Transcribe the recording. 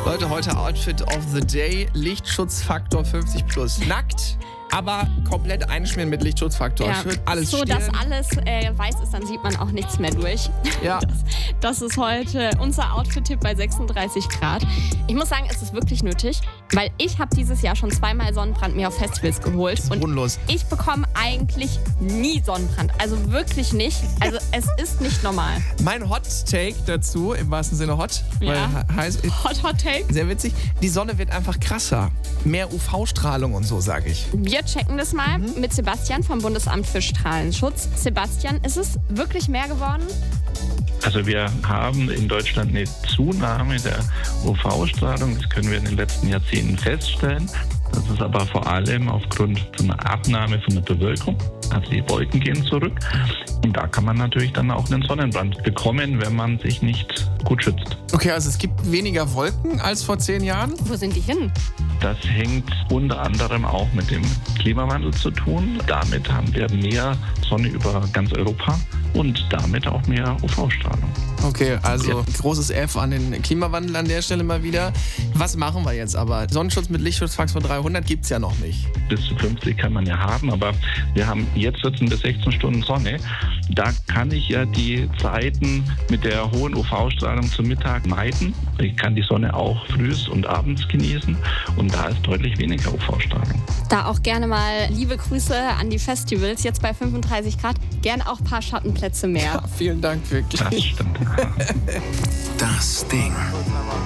Leute, heute Outfit of the Day. Lichtschutzfaktor 50 plus. Nackt, aber komplett einschmieren mit Lichtschutzfaktor. Ja, Schön alles so, stehlen. dass alles weiß ist, dann sieht man auch nichts mehr durch. Ja. Das ist heute unser Outfit-Tipp bei 36 Grad. Ich muss sagen, es ist wirklich nötig, weil ich habe dieses Jahr schon 2-mal Sonnenbrand mir auf Festivals geholt. Und Bodenlos. ich bekomme eigentlich nie Sonnenbrand. Also wirklich nicht. Also es ist nicht normal. Mein Hot Take dazu, im wahrsten Sinne hot, Ja. weil heiß, Hot Take. sehr witzig, die Sonne wird einfach krasser. Mehr UV-Strahlung und so, sage ich. Wir checken das mal mit Sebastian vom Bundesamt für Strahlenschutz. Sebastian, ist es wirklich mehr geworden? Also wir haben in Deutschland eine Zunahme der UV-Strahlung. Das können wir in den letzten Jahrzehnten feststellen. Das ist aber vor allem aufgrund von einer Abnahme von der Bewölkung. Also die Wolken gehen zurück. Und da kann man natürlich dann auch einen Sonnenbrand bekommen, wenn man sich nicht gut schützt. Okay, also es gibt weniger Wolken als vor 10 Jahren. Wo sind die hin? Das hängt unter anderem auch mit dem Klimawandel zu tun. Damit haben wir mehr Sonne über ganz Europa und damit auch mehr UV-Strahlung. Okay, also großes F an den Klimawandel an der Stelle mal wieder. Was machen wir jetzt aber? Sonnenschutz mit Lichtschutzfaktor 300 gibt's ja noch nicht. Bis zu 50 kann man ja haben, aber wir haben jetzt 14 bis 16 Stunden Sonne. Da kann ich ja die Zeiten mit der hohen UV-Strahlung zum Mittag meiden. Ich kann die Sonne auch frühs und abends genießen und da ist deutlich weniger UV-Strahlung. Da auch gerne mal liebe Grüße an die Festivals. Jetzt bei 35 Grad. Gerne auch ein paar Schattenplätze mehr. Ja, vielen Dank, wirklich. Das stimmt. Das Ding.